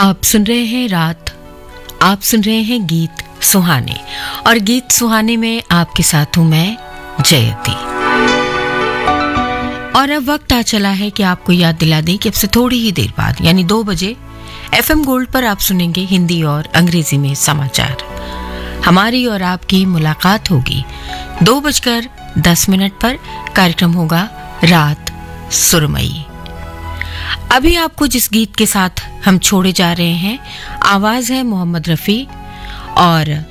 आप सुन रहे हैं रात, आप सुन रहे हैं गीत सुहाने, और गीत सुहाने में आपके साथ हूं मैं जयती। और अब वक्त आ चला है कि आपको याद दिला दें कि अब से थोड़ी ही देर बाद यानी 2 बजे FM गोल्ड पर आप सुनेंगे हिंदी और अंग्रेजी में समाचार। हमारी और आपकी मुलाकात होगी 2:10 पर। कार्यक्रम होगा रात सुरमई। अभी आपको जिस गीत के साथ हम छोड़े जा रहे हैं, आवाज है मोहम्मद रफी और